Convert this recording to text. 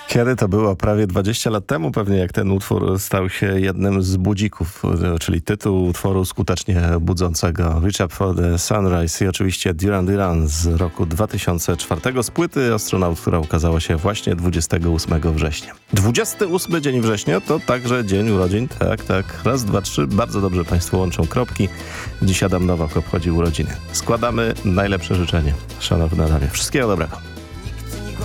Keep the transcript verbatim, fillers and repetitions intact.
Kiedy to było? Prawie dwadzieścia lat temu pewnie, jak ten utwór stał się jednym z budzików, czyli tytuł utworu skutecznie budzącego Reach Up for the Sunrise i oczywiście Duran Duran z roku dwa tysiące czwartego z płyty Astronaut, która ukazała się właśnie dwudziestego ósmego września. dwudziesty ósmy dzień września to także dzień urodzin. Tak, tak. Raz, dwa, trzy. Bardzo dobrze Państwo łączą kropki. Dziś Adam Nowak obchodzi urodziny. Składamy najlepsze życzenie. Szanowny Adamie. Wszystkiego dobrego.